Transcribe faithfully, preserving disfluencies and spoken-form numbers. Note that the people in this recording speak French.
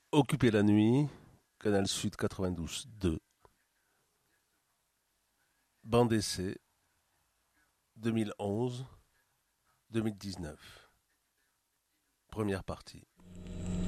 Occuper la nuit, Canal Sud quatre-vingt-douze deux, bande d'essai deux mille onze-deux mille dix-neuf, première partie.